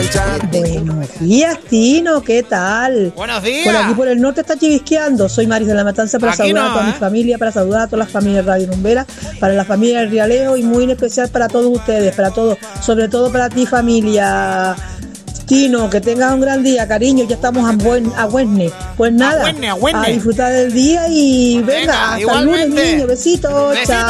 Buenos días, Tino, ¿qué tal? Buenos días. Por aquí por el norte está chivisqueando. Soy Maris de la Matanza para Aquí saludar no, a toda mi familia, para saludar a todas las familias de Radio Numbera, para la familia del Rialejo y muy en especial para todos ustedes, para todos, sobre todo para ti, familia. Tino, que tengas un gran día, cariño, ya estamos a Wednesday. Pues nada, a Wednesday. a disfrutar del día y venga hasta el lunes, niño, besitos, chao.